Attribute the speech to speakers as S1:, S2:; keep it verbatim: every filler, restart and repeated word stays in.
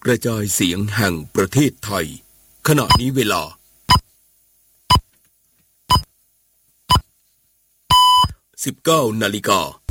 S1: กระจายเสียงแห่งประเทศไทยขณะนี้เวลา สิบเก้านาฬิกา